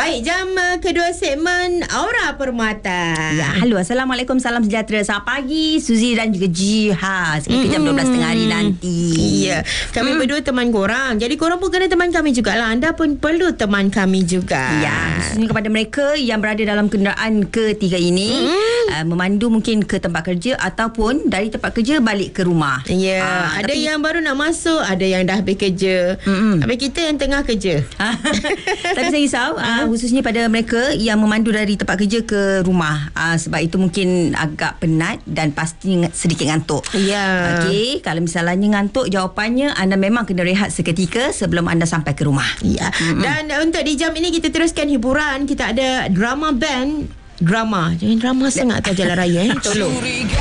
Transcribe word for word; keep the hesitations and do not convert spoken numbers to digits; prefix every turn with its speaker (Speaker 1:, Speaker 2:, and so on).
Speaker 1: Baik, jam uh, kedua segmen Aura Permata.
Speaker 2: Ya, halo, Assalamualaikum, salam sejahtera. Selamat pagi Suzy dan juga Jiha. Sekitar jam dua belas tengah hari nanti.
Speaker 1: Ya, kami mm. berdua teman korang. Jadi korang pun kena teman kami jugalah. Anda pun perlu teman kami juga.
Speaker 2: Ya, khususnya kepada mereka yang berada dalam kenderaan ketiga ini, mm. uh, memandu mungkin ke tempat kerja ataupun dari tempat kerja balik ke rumah.
Speaker 1: Ya,
Speaker 2: uh,
Speaker 1: ada
Speaker 2: tapi,
Speaker 1: yang baru nak masuk, ada yang dah habis kerja. Mm-mm. Habis kita yang tengah kerja.
Speaker 2: Tapi saya risau uh, khususnya pada mereka yang memandu dari tempat kerja ke rumah. uh, Sebab itu mungkin agak penat dan pasti sedikit ngantuk.
Speaker 1: Ya.
Speaker 2: Okey, kalau misalnya ngantuk, jawapannya anda memang kena rehat seketika sebelum anda sampai ke rumah.
Speaker 1: Ya. Mm-hmm. Dan untuk di jam ini kita teruskan hiburan. Kita ada drama band. Drama. Jangan drama sangat tak jalan raya eh. Tolong.